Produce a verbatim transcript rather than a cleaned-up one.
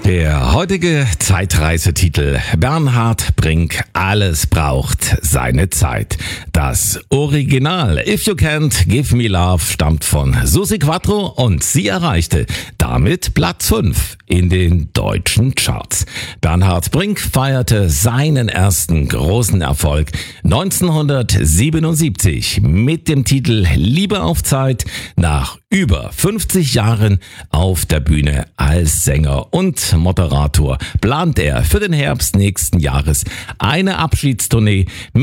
Der heutige Zeitreisetitel Bernhard Brink, alles braucht seine Zeit. Das Original If You Can't Give Me Love stammt von Susi Quattro und sie erreichte damit Platz fünf in den deutschen Charts. Bernhard Brink feierte seinen ersten großen Erfolg neunzehnhundertsiebenundsiebzig mit dem Titel Liebe auf Zeit nach über fünfzig Jahren auf der Bühne als Sänger und Moderator plant er für den Herbst nächsten Jahres eine Abschiedstournee